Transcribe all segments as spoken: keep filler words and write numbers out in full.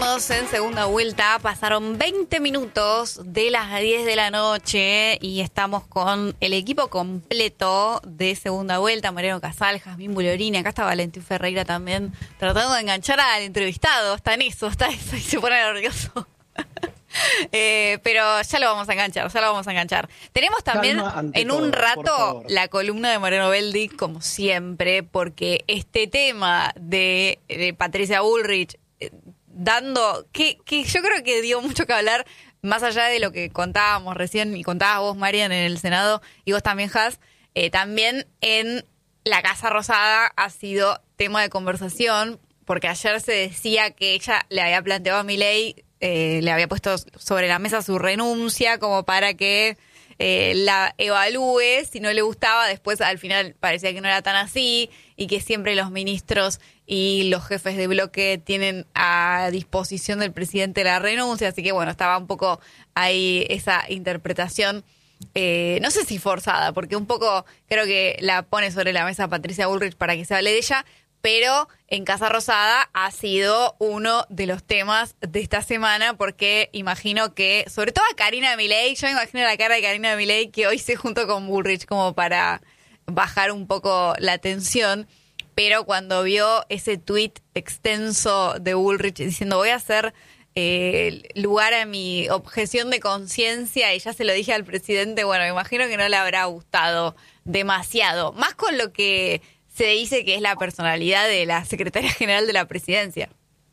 Seguimos en segunda vuelta, pasaron veinte minutos de las diez de la noche y estamos con el equipo completo de segunda vuelta, Mariano Casal, Jazmín Bullorini, acá está Valentín Ferreira también, tratando de enganchar al entrevistado, está en eso, está en eso y se pone nervioso. eh, pero ya lo vamos a enganchar, ya lo vamos a enganchar. Tenemos también en un todo, rato la columna de Mariano Beldi, como siempre, porque este tema de, de Patricia Bullrich, eh, dando, que, que yo creo que dio mucho que hablar, más allá de lo que contábamos recién, y contabas vos, Marian, en el Senado, y vos también, Jaz, eh, también en la Casa Rosada ha sido tema de conversación, porque ayer se decía que ella le había planteado a Milei, eh, le había puesto sobre la mesa su renuncia, como para que eh, la evalúe, si no le gustaba, después al final parecía que no era tan así, y que siempre los ministros y los jefes de bloque tienen a disposición del presidente la renuncia, así que bueno, estaba un poco ahí esa interpretación, eh, no sé si forzada, porque un poco creo que la pone sobre la mesa Patricia Bullrich para que se hable de ella, pero en Casa Rosada ha sido uno de los temas de esta semana, porque imagino que, sobre todo a Karina Milei, yo me imagino la cara de Karina Milei que hoy se juntó con Bullrich como para bajar un poco la tensión, pero cuando vio ese tuit extenso de Bullrich diciendo voy a hacer eh, lugar a mi objeción de conciencia y ya se lo dije al presidente, bueno, me imagino que no le habrá gustado demasiado, más con lo que se dice que es la personalidad de la secretaria general de la presidencia.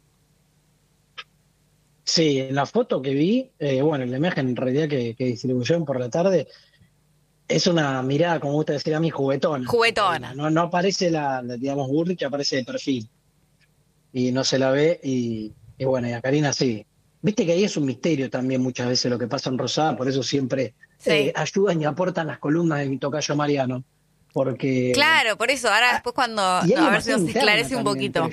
Sí, en la foto que vi, eh, bueno, en la imagen en realidad que, que distribuyeron por la tarde, es una mirada, como gusta decir a mí, juguetona. Juguetona. No, no aparece la, la, digamos, Bullrich, aparece de perfil. Y no se la ve, y, y bueno, y a Karina sí. Viste que ahí es un misterio también muchas veces lo que pasa en Rosada, por eso siempre sí. eh, ayudan y aportan las columnas de mi tocayo Mariano. Porque claro, por eso, ahora después cuando, no, a ver si nos esclarece un poquito.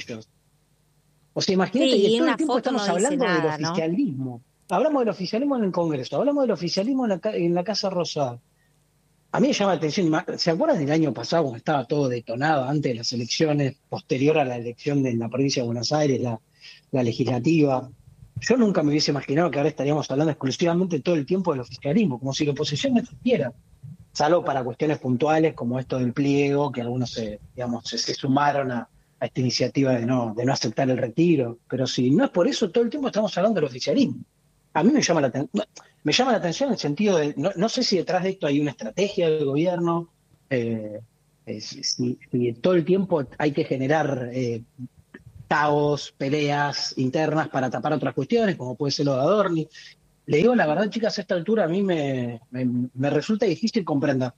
O sea, imagínate sí, que todo el tiempo estamos no hablando nada, del oficialismo. ¿No? Hablamos del oficialismo en el Congreso, hablamos del oficialismo en la, en la Casa Rosada. A mí me llama la atención, ¿se acuerdan del año pasado cuando estaba todo detonado antes de las elecciones, posterior a la elección de la provincia de Buenos Aires, la, la legislativa? Yo nunca me hubiese imaginado que ahora estaríamos hablando exclusivamente todo el tiempo del oficialismo, como si la oposición no existiera. Salvo para cuestiones puntuales como esto del pliego, que algunos se, digamos, se, se sumaron a, a esta iniciativa de no, de no aceptar el retiro. Pero si no es por eso, todo el tiempo estamos hablando del oficialismo. A mí me llama la, me llama la atención en el sentido de, no, no sé si detrás de esto hay una estrategia del gobierno, eh, eh, si, si, si todo el tiempo hay que generar eh, caos, peleas internas para tapar otras cuestiones, como puede ser lo de Adorni. Le digo la verdad, chicas, a esta altura a mí me, me, me resulta difícil comprender.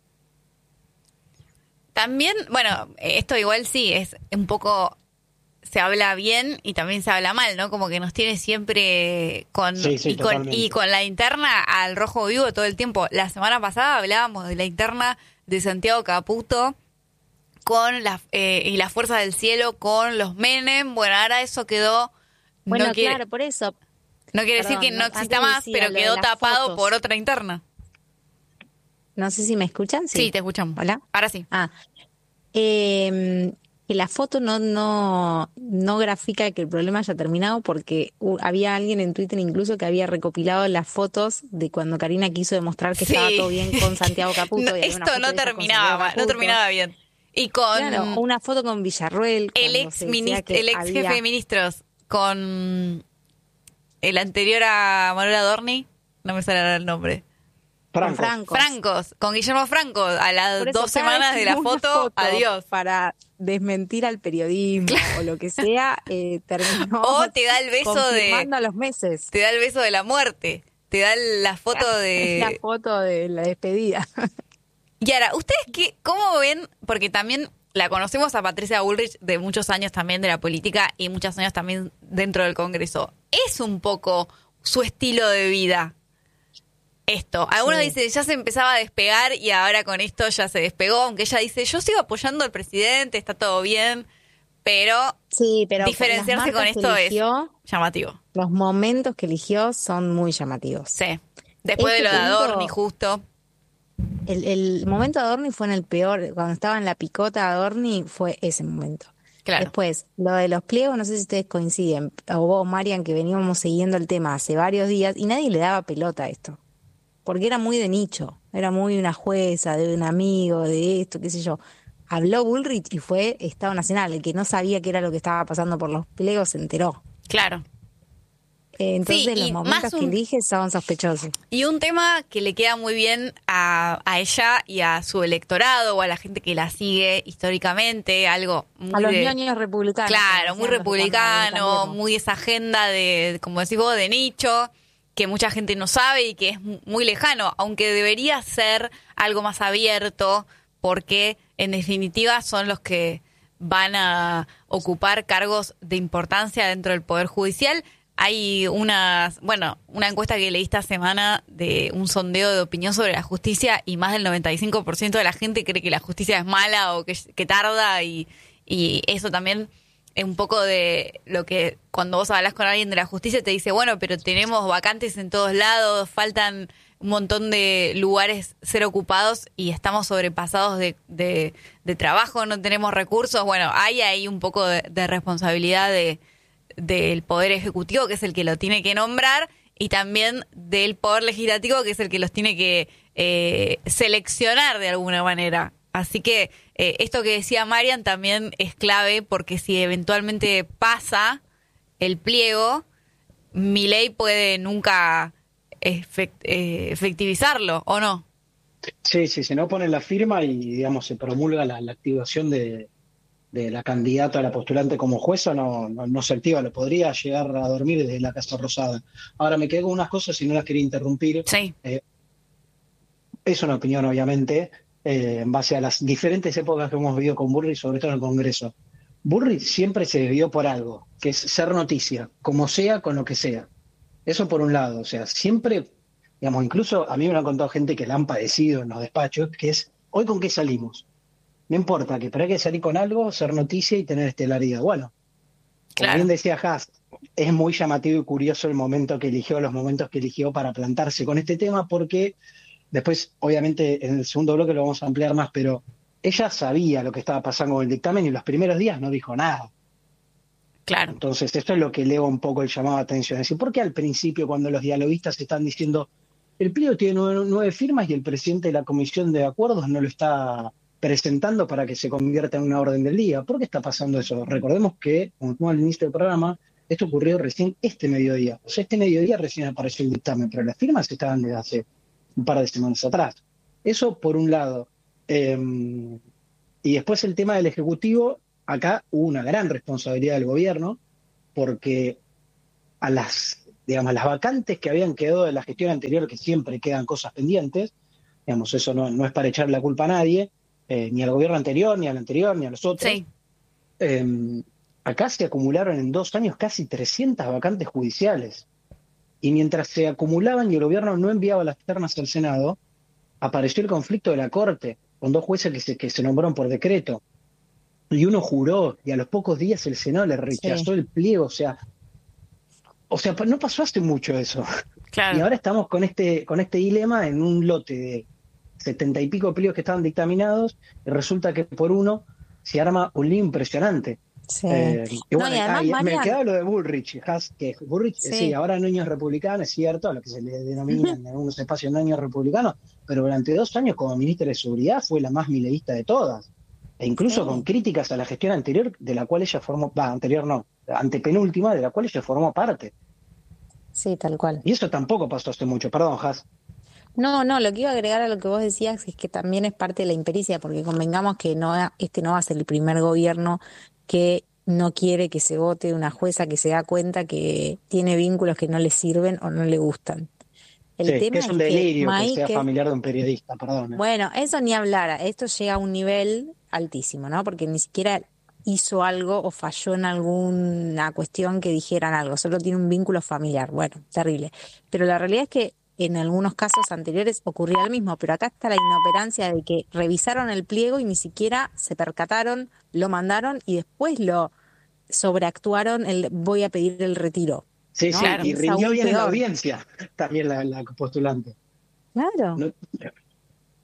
También, bueno, esto igual sí, es un poco, se habla bien y también se habla mal, ¿no? Como que nos tiene siempre con, sí, sí, y, con y con la interna al rojo vivo todo el tiempo. La semana pasada hablábamos de la interna de Santiago Caputo con la, eh, y la Fuerza del Cielo con los Menem. Bueno, ahora eso quedó... Bueno, no quiere, claro, por eso... No quiere Perdón, decir que no exista más, pero quedó tapado fotos. Por otra interna. No sé si me escuchan. Sí, sí te escuchamos. Hola. Ahora sí. Ah, eh, que la foto no, no, no grafica que el problema haya terminado porque uh, había alguien en Twitter incluso que había recopilado las fotos de cuando Karina quiso demostrar que sí. estaba todo bien con Santiago Caputo. no, y esto no terminaba, no terminaba bien. Y con claro, una foto con Villarruel. El ex, minist- el ex había... jefe de ministros con... El anterior a Manuel Adorni, no me sale el nombre. Francos. Francos. Francos, con Guillermo Franco, a las dos semanas de la foto, foto, adiós. Para desmentir al periodismo claro. o lo que sea, eh, terminó o te da el beso de... a los meses. Te da el beso de la muerte, te da la foto de... La foto de la despedida. Y ahora, ¿ustedes qué, cómo ven? Porque también... La conocemos a Patricia Bullrich de muchos años también de la política y muchos años también dentro del Congreso. Es un poco su estilo de vida esto. Algunos sí. dicen, ya se empezaba a despegar y ahora con esto ya se despegó, aunque ella dice, yo sigo apoyando al presidente, está todo bien, pero, sí, pero diferenciarse con esto eligió, es llamativo. Los momentos que eligió son muy llamativos. Sí. Después este de lo de Adorni, justo... El, el momento de Adorni fue en el peor, cuando estaba en la picota Adorni, fue ese momento. Claro. Después, lo de los pliegos, no sé si ustedes coinciden, o vos, Marian, que veníamos siguiendo el tema hace varios días y nadie le daba pelota a esto, porque era muy de nicho, era muy una jueza, de un amigo, de esto, qué sé yo. Habló Bullrich y fue Estado Nacional, el que no sabía qué era lo que estaba pasando por los pliegos se enteró. Claro. Eh, entonces Sí, los y momentos más un- que elige son sospechosos. Y un tema que le queda muy bien a, a ella y a su electorado o a la gente que la sigue históricamente, algo muy A los de- ñoños republicanos. Claro, como muy decían los de cuando republicano, cambiamos. muy esa agenda de, como decís vos, de nicho, que mucha gente no sabe y que es mu- muy lejano, aunque debería ser algo más abierto, porque en definitiva son los que van a ocupar cargos de importancia dentro del Poder Judicial. Hay unas, bueno, una encuesta que leí esta semana de un sondeo de opinión sobre la justicia y más del noventa y cinco por ciento de la gente cree que la justicia es mala o que, que tarda y, y eso también es un poco de lo que cuando vos hablas con alguien de la justicia te dice, bueno, pero tenemos vacantes en todos lados, faltan un montón de lugares ser ocupados y estamos sobrepasados de, de, de trabajo, no tenemos recursos. Bueno, hay ahí un poco de, de responsabilidad de del Poder Ejecutivo, que es el que lo tiene que nombrar, y también del Poder Legislativo, que es el que los tiene que eh, seleccionar de alguna manera. Así que eh, esto que decía Marian también es clave, porque si eventualmente pasa el pliego, Milei puede nunca efect- eh, efectivizarlo, ¿o no? Sí, sí, si no ponen la firma y, digamos, se promulga la, la activación de, de la candidata a la postulante como jueza, no, no, no se activa, lo podría llegar a dormir desde la Casa Rosada. Ahora me quedo con unas cosas y no las quería interrumpir. Sí. Eh, es una opinión, obviamente, eh, en base a las diferentes épocas que hemos vivido con Bullrich, sobre todo en el Congreso. Bullrich siempre se desvió por algo, que es ser noticia, como sea, con lo que sea. Eso por un lado, o sea, siempre, digamos, incluso a mí me lo han contado gente que la han padecido en los despachos, que es, ¿hoy con qué salimos? No importa, que pero hay que salir con algo, ser noticia y tener estelaridad. Bueno, como Claro. bien decía Haas, es muy llamativo y curioso el momento que eligió, los momentos que eligió para plantarse con este tema, porque después, obviamente, en el segundo bloque lo vamos a ampliar más, pero ella sabía lo que estaba pasando con el dictamen y los primeros días no dijo nada. Claro. Entonces, esto es lo que eleva un poco el llamado de atención. Es decir, ¿por qué al principio, cuando los dialoguistas están diciendo el pliego tiene nueve, nueve firmas y el presidente de la Comisión de Acuerdos no lo está presentando para que se convierta en una orden del día? ¿Por qué está pasando eso? Recordemos que, como dijimos al inicio del programa, esto ocurrió recién este mediodía. O sea, este mediodía recién apareció el dictamen, pero las firmas estaban desde hace un par de semanas atrás. Eso por un lado. Eh, y después el tema del Ejecutivo, acá hubo una gran responsabilidad del gobierno, porque a las, digamos, a las vacantes que habían quedado de la gestión anterior, que siempre quedan cosas pendientes, digamos, eso no, no es para echar la culpa a nadie, eh, ni al gobierno anterior, ni al anterior, ni a los otros. Sí. Eh, acá se acumularon en dos años casi trescientas vacantes judiciales. Y mientras se acumulaban y el gobierno no enviaba las ternas al Senado, apareció el conflicto de la Corte, con dos jueces que se, que se nombraron por decreto. Y uno juró, y a los pocos días el Senado le rechazó Sí. el pliego. O sea, o sea, no pasó hace mucho eso. Claro. Y ahora estamos con este, con este dilema en un lote de setenta y pico pliegos que estaban dictaminados, y resulta que por uno se arma un lío impresionante. Sí. Eh, y No, bueno, y además, ah, y me Marian- quedaba lo de Bullrich, Haas, que Bullrich, eh, Sí. sí, ahora niños republicanos, es cierto, a lo que se le denomina en algunos espacios niños republicanos, pero durante dos años como ministra de Seguridad fue la más mileísta de todas, e incluso Sí. con críticas a la gestión anterior, de la cual ella formó, va, anterior no, antepenúltima, de la cual ella formó parte. Sí, tal cual. Y eso tampoco pasó hace mucho, perdón, Haas. No, no, lo que iba a agregar a lo que vos decías es que también es parte de la impericia, porque convengamos que no, este no va a ser el primer gobierno que no quiere que se vote una jueza que se da cuenta que tiene vínculos que no le sirven o no le gustan. El Sí, tema que es un que delirio que May, sea que- familiar de un periodista, perdón. eh. bueno, eso ni hablar, esto llega a un nivel altísimo, ¿no? Porque ni siquiera hizo algo o falló en alguna cuestión que dijeran algo, solo tiene un vínculo familiar, bueno, terrible. Pero la realidad es que en algunos casos anteriores ocurría lo mismo, pero acá está la inoperancia de que revisaron el pliego y ni siquiera se percataron, lo mandaron y después lo sobreactuaron el voy a pedir el retiro. Sí, ¿no? sí, Claro. y Es rindió aún bien en la peor. audiencia también la, la postulante. Claro. No-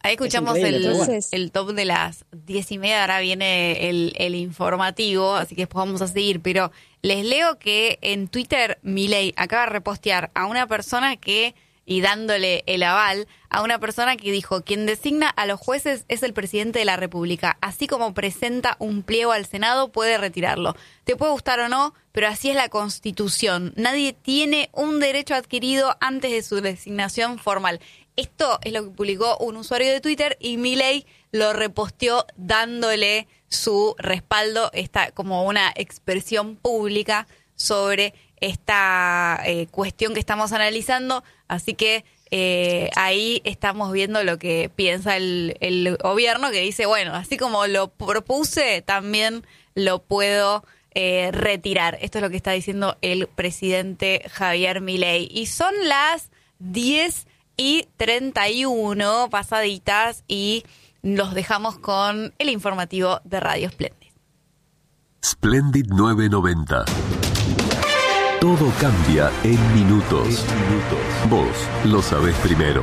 Ahí escuchamos el, Entonces, el top de las diez y media, ahora viene el, el informativo, así que después vamos a seguir, pero les leo que en Twitter Milei acaba de repostear a una persona que, y dándole el aval, a una persona que dijo, quien designa a los jueces es el presidente de la República, así como presenta un pliego al Senado puede retirarlo. Te puede gustar o no, pero así es la Constitución. Nadie tiene un derecho adquirido antes de su designación formal. Esto es lo que publicó un usuario de Twitter y Milei lo reposteó dándole su respaldo, esta como una expresión pública sobre esta eh, cuestión que estamos analizando. Así que eh, ahí estamos viendo lo que piensa el, el gobierno, que dice, bueno, así como lo propuse, también lo puedo eh, retirar. Esto es lo que está diciendo el presidente Javier Milei. Y son las diez y treinta y uno pasaditas y los dejamos con el informativo de Radio Splendid. Splendid nueve noventa. Todo cambia en minutos. En minutos. Vos lo sabés primero.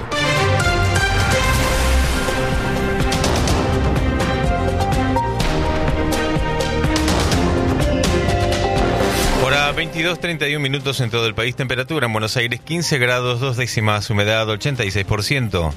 Hora veintidós treinta y uno minutos en todo el país. Temperatura en Buenos Aires quince grados, dos décimas. Humedad ochenta y seis por ciento.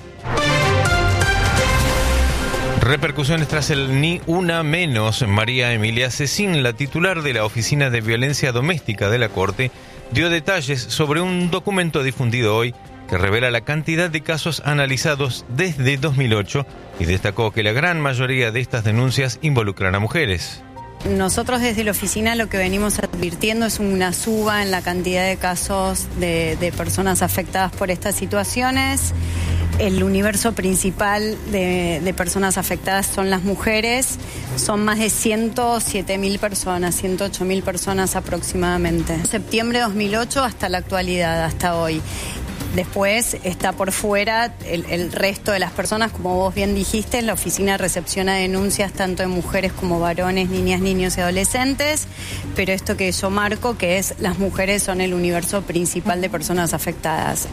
Repercusiones tras el Ni Una Menos. María Emilia Cecín, la titular de la Oficina de Violencia Doméstica de la Corte, dio detalles sobre un documento difundido hoy que revela la cantidad de casos analizados desde dos mil ocho y destacó que la gran mayoría de estas denuncias involucran a mujeres. Nosotros desde la oficina lo que venimos advirtiendo es una suba en la cantidad de casos de, de personas afectadas por estas situaciones. El universo principal de, de personas afectadas son las mujeres, son más de ciento siete mil personas, ciento ocho mil personas aproximadamente. Septiembre de dos mil ocho hasta la actualidad, hasta hoy. Después está por fuera el, el resto de las personas, como vos bien dijiste, la oficina recepciona denuncias tanto de mujeres como varones, niñas, niños y adolescentes, pero esto que yo marco, que es las mujeres son el universo principal de personas afectadas.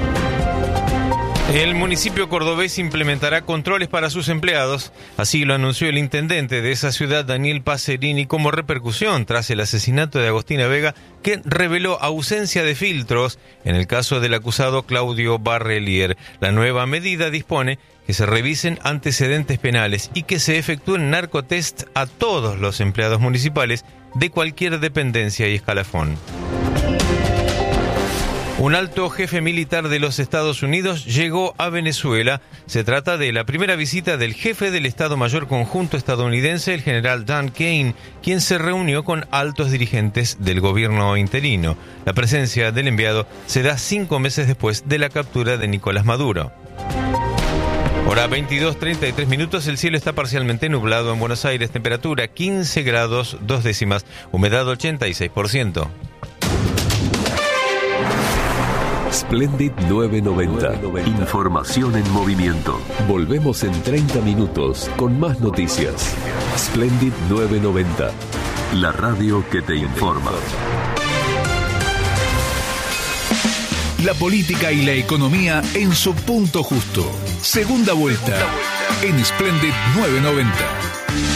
El municipio cordobés implementará controles para sus empleados, así lo anunció el intendente de esa ciudad, Daniel Pacerini, como repercusión tras el asesinato de Agostina Vega, que reveló ausencia de filtros en el caso del acusado Claudio Barrelier. La nueva medida dispone que se revisen antecedentes penales y que se efectúen narcotest a todos los empleados municipales de cualquier dependencia y escalafón. Un alto jefe militar de los Estados Unidos llegó a Venezuela. Se trata de la primera visita del jefe del Estado Mayor Conjunto estadounidense, el general Dan Kane, quien se reunió con altos dirigentes del gobierno interino. La presencia del enviado se da cinco meses después de la captura de Nicolás Maduro. Hora veintidós treinta y tres minutos, el cielo está parcialmente nublado en Buenos Aires, temperatura quince grados, dos décimas, humedad ochenta y seis por ciento. Splendid nueve noventa. Información en movimiento. Volvemos en treinta minutos con más noticias. Splendid nueve noventa. La radio que te informa. La política y la economía en su punto justo. Segunda vuelta en Splendid nueve noventa.